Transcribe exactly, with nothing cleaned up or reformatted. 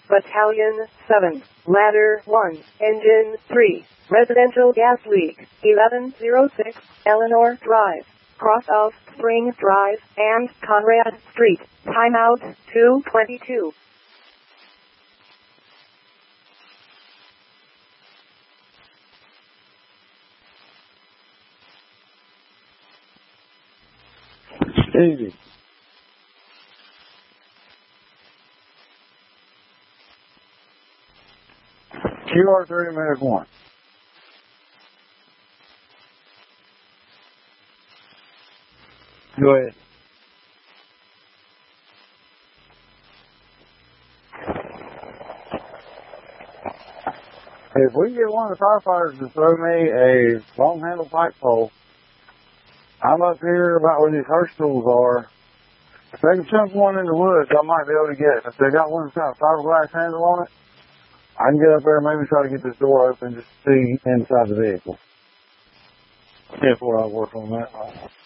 Battalion seven, Ladder one, Engine three, Residential Gas Leak, eleven oh six, Eleanor Drive, cross of Spring Drive and Conrad Street, timeout two twenty-two. Easy. Q R thirty minutes one. Go ahead. If we can get one of the firefighters to throw me a long handle pipe pole, I'm up here about where these Hirsch tools are. If they can chunk one in the woods, I might be able to get it. If they got one that's got a fiberglass handle on it, I can get up there and maybe try to get this door open just to see inside the vehicle. If we're all working on that.